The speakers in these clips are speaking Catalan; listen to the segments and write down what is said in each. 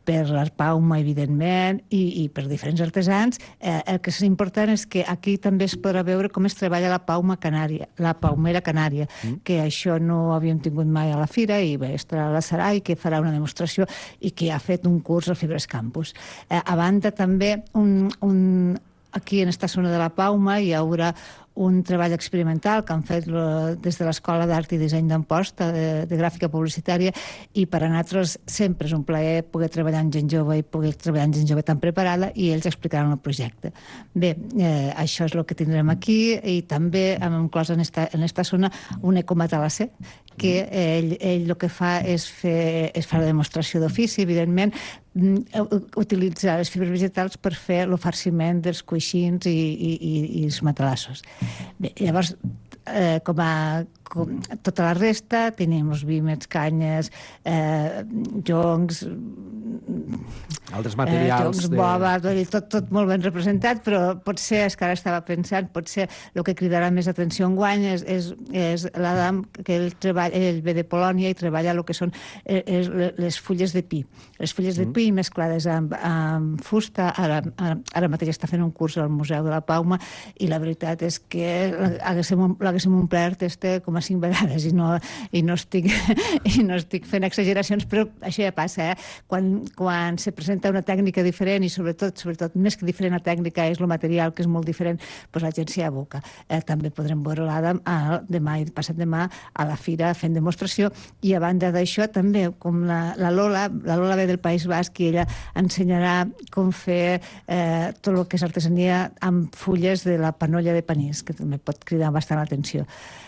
per l'Arpauma, evidentment, i per diferents artesans. El que és important és que aquí també es podrà veure com es treballa la paumera canària, que això no havíem tingut mai a la fira, i bé, estarà la Sarai, que farà una demostració i que ha fet un curs al Fibres Campus. A banda, també, aquí en esta zona de la Pauma hi haurà un treball experimental que han fet des de l'Escola d'Art i Disseny d'Amposta, de gràfica publicitària, i per a nosaltres sempre és un plaer poder treballar amb gent jove i poder treballar amb gent jove tan preparada, i ells explicaran el projecte. Bé, això és el que tindrem aquí, i també hem inclòs en esta zona un ecomatalasser, que ell el que fa és fer la demostració d'ofici, evidentment, utilitzar les fibres vegetals per fer el farciment dels coixins i els matalassos. Bé, llavors, com tota la resta, tenim els vímets, canyes, joncs, altres materials, joncs, boba, tot molt ben representat, però potser, és que ara estava pensant, potser el que cridarà més atenció enguany és l'Adam, que ell ve de Polònia i treballa el que són les fulles de pi. Les fulles de pi mesclades amb fusta. Ara mateix està fent un curs al Museu de la Pauma, i la veritat és que l'haguéssim omplert com a 5 vegades, i no estic fent exageracions, però això ja passa, quan se presenta una tècnica diferent, i sobretot més que diferent la tècnica és el material, que és molt diferent, doncs la gent s'hi aboca. També podrem veure l'Adam demà i passat demà a la fira fent demostració, i a banda d'això també, com la Lola ve del País Basc, i ella ensenyarà com fer tot el que és artesania amb fulles de la panolla de panís, que també pot cridar bastant l'atenció.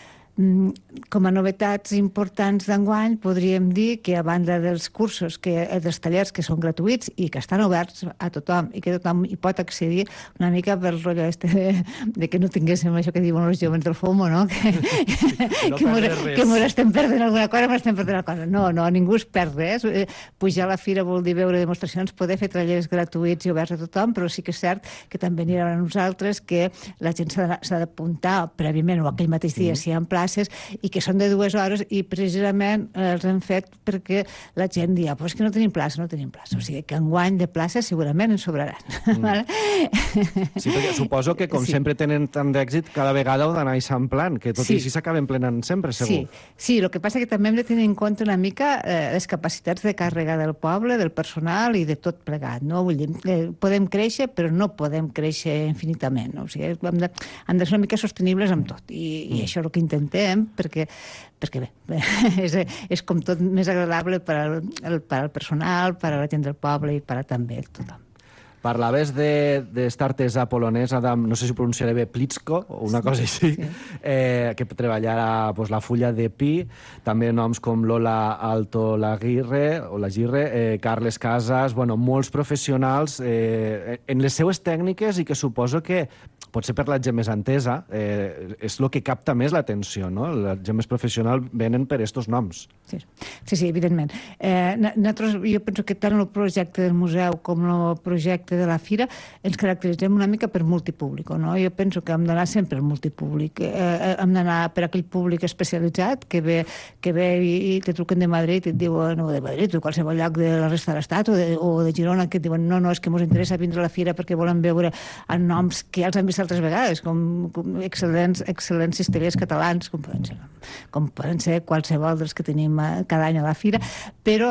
Com a novetats importants d'enguany, podríem dir que a banda dels cursos, dels tallers que són gratuïts i que estan oberts a tothom i que tothom hi pot accedir, una mica per el rotllo de que no tinguéssim això que diuen els joves del FOMO, no? Que mos estem perdent alguna cosa, No, ningú es perd res. Pujar a la fira vol dir veure demostracions, poder fer tallers gratuïts i oberts a tothom, però sí que és cert que també anirà a nosaltres, que la gent s'ha d'apuntar prèviament o aquell mateix dia si hi ha places, i que són de 2 hores, i precisament els hem fet perquè la gent dia, però és que no tenim plaça. O sigui que enguany de places segurament en sobraran. Sí, perquè suposo que, com sempre tenen tant d'èxit, cada vegada ho d'anar eixamplant, que tot i així s'acaben plenant sempre, segur. Sí, el que passa que també hem de tenir en compte una mica les capacitats de càrrega del poble, del personal i de tot plegat, no? Vull dir, podem créixer, però no podem créixer infinitament, no? O sigui, hem de ser una mica sostenibles amb tot, i això és el que intentem, perquè bé, és com tot més agradable per al personal, per a la gent del poble i per a també tothom. Parlaves d'esta artesà polonès, Adam, no sé si ho pronunciaré bé, Pliczko, o una cosa així, que treballarà la fulla de pi, també noms com Lola Altolaguirre, Carles Casas, molts professionals en les seues tècniques, i que suposo que potser per la gent més entesa és el que capta més l'atenció, no? La gent més professional venen per estos noms. Sí, evidentment. Jo penso que tant el projecte del museu com el projecte de la fira ens caracteritzem una mica per multipúblic, no? Jo penso que hem d'anar sempre al multipúblic. Hem d'anar per aquell públic especialitzat que ve i te truquen de Madrid i et diuen, o de Madrid, o qualsevol lloc de la resta de l'Estat, o de Girona, que et diuen, no, és que ens interessa vindre a la fira perquè volen veure noms que ja els han vist altres vegades, com excel·lents cistellers catalans, com poden ser qualsevol dels que tenim cada any a la fira, però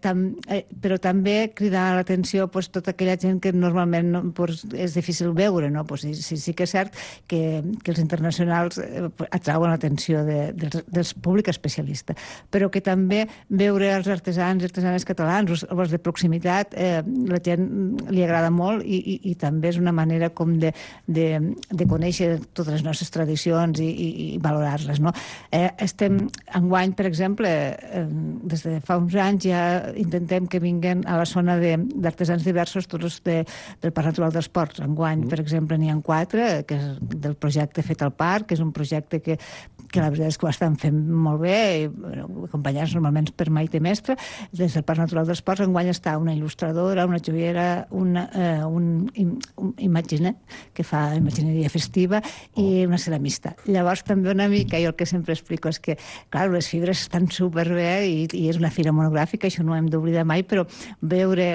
també cridar l'atenció tota aquella gent que normalment és difícil veure, no? Sí que és cert que els internacionals atrauen l'atenció del públic especialista, però que també veure els artesans i artesanes catalans, els de proximitat, la gent li agrada molt, i també és una manera com de conèixer totes les nostres tradicions i valorar-les, no? Enguany, per exemple, des de fa uns anys ja intentem que vinguen a la zona d'artesans diversos tots del Parc Natural dels Ports. Enguany, per exemple, n'hi ha 4, que és del projecte Fet al Parc, que és un projecte que la veritat és que ho estan fent molt bé, acompanyats normalment per Maite Mestre. Des del Parc Natural dels Ports enguany està una il·lustradora, una joiera, un imaginer, que fa imagineria festiva, i una ceramista. Llavors també una mica, jo el que sempre explico és que, clar, les fibres estan superbé, i és una fira monogràfica, això no ho hem d'oblidar mai, però veure